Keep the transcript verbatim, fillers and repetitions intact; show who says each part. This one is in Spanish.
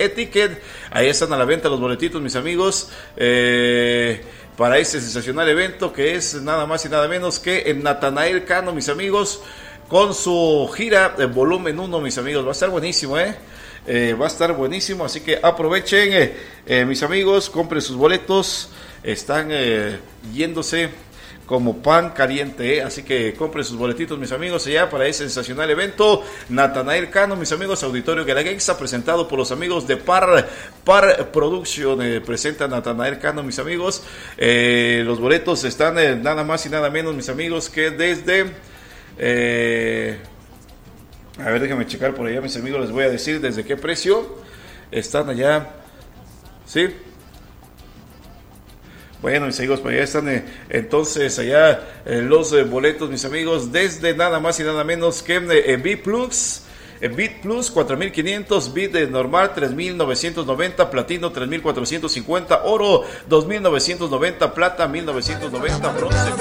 Speaker 1: E-Ticket. Ahí están a la venta los boletitos, mis amigos, eh, para este sensacional evento que es nada más y nada menos que en Natanael Cano, mis amigos, con su gira de volumen uno, mis amigos. Va a estar buenísimo, eh. Eh, va a estar buenísimo, así que aprovechen, eh, eh, mis amigos, compren sus boletos, están eh, yéndose como pan caliente, ¿eh? Así que compren sus boletitos, mis amigos, allá para ese sensacional evento. Natanael Cano, mis amigos, Auditorio Guelaguetza, presentado por los amigos de Par Par Production, eh, presenta Natanael Cano, mis amigos. Eh, los boletos están eh, nada más y nada menos, mis amigos, que desde... Eh, a ver, déjenme checar por allá, mis amigos, les voy a decir desde qué precio están allá, ¿sí? Bueno, mis amigos, pues allá están eh, entonces allá eh, los eh, boletos, mis amigos, desde nada más y nada menos que eh, en B Plus, en Bit Plus cuatro mil quinientos, Bit de normal tres mil novecientos noventa, Platino tres mil cuatrocientos cincuenta, Oro dos mil novecientos noventa, Plata mil novecientos noventa, Bronce